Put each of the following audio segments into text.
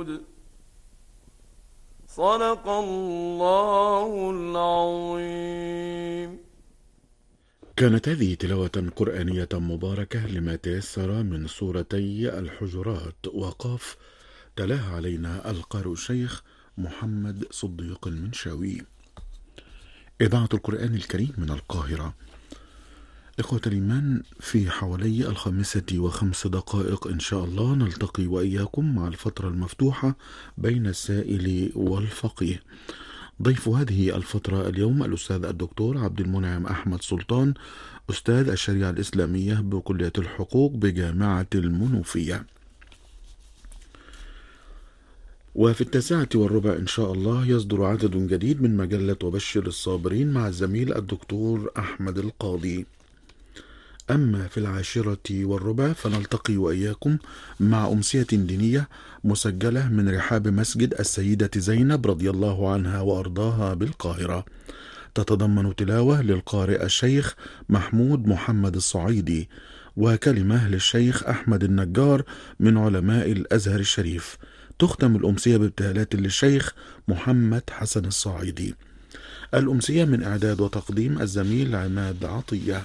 الودود. صدق الله العظيم. كانت هذه تلاوة قرآنية مباركة لما تيسر من سورتي الحجرات وقاف، تلاها علينا القارئ الشيخ محمد صديق المنشاوي. إذاعة القرآن الكريم من القاهرة. إخوة الإيمان، في حوالي 5:05 إن شاء الله نلتقي وإياكم مع الفترة المفتوحة بين السائل والفقيه. ضيف هذه الفترة اليوم الأستاذ الدكتور عبد المنعم أحمد سلطان، أستاذ الشريعة الإسلامية بكلية الحقوق بجامعة المنوفية. وفي 9:15 إن شاء الله يصدر عدد جديد من مجلة وبشر الصابرين مع الزميل الدكتور أحمد القاضي. أما في 10:15 فنلتقي وإياكم مع أمسية دينية مسجلة من رحاب مسجد السيدة زينب رضي الله عنها وأرضاها بالقاهرة، تتضمن تلاوة للقارئ الشيخ محمود محمد الصعيدي وكلمة للشيخ أحمد النجار من علماء الأزهر الشريف. تختم الأمسية بابتهالات للشيخ محمد حسن الصعيدي. الأمسية من إعداد وتقديم الزميل عماد عطية.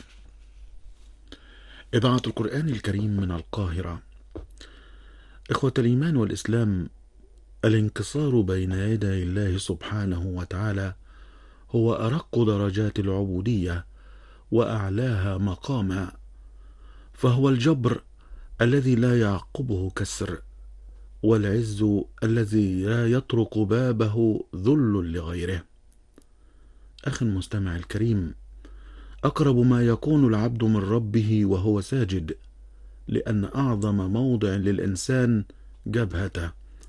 إذاعة القرآن الكريم من القاهرة. إخوة الإيمان والإسلام، الانكسار بين يدي الله سبحانه وتعالى هو أرق درجات العبودية وأعلاها مقاما، فهو الجبر الذي لا يعقبه كسر، والعز الذي لا يطرق بابه ذل لغيره. أخي المستمع الكريم، أقرب ما يكون العبد من ربه وهو ساجد، لأن أعظم موضع للإنسان جبهته،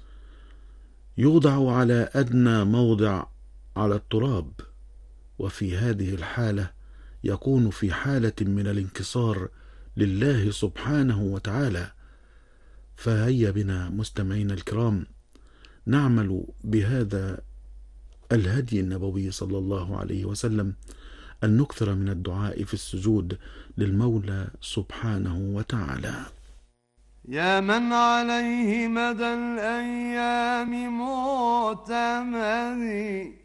يوضع على أدنى موضع على التراب، وفي هذه الحالة يكون في حالة من الانكسار لله سبحانه وتعالى. فهيا بنا مستمعينا الكرام نعمل بهذا الهدي النبوي صلى الله عليه وسلم، أن نكثر من الدعاء في السجود للمولى سبحانه وتعالى. يا من عليه مدى الأيام معتمدي